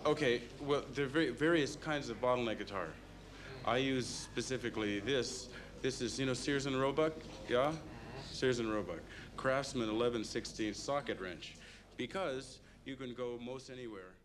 Okay, well, there are various kinds of bottleneck guitar. I use specifically this. This is, you know, Sears and Roebuck, yeah? Sears and Roebuck. Craftsman 11/16 socket wrench. Because you can go most anywhere.